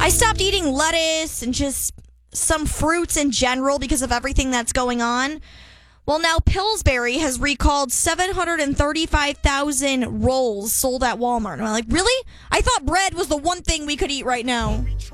I stopped eating lettuce and just some fruits in general because of everything that's going on. Well, now Pillsbury has recalled 735,000 rolls sold at Walmart. And I'm like, really? I thought bread was the one thing we could eat right now.